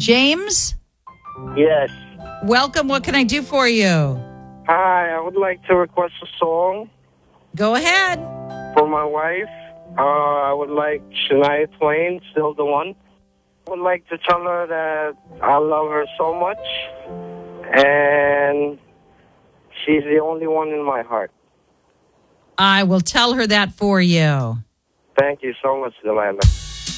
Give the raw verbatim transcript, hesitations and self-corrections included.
James, Yes. welcome. What can I do for you? Hi, I would like to request a song Go ahead. for my wife. Uh, I would like Shania Twain, Still the One. I would like to tell her that I love her so much, and she's the only one in my heart. I will tell her that for you. Thank you so much, Delilah.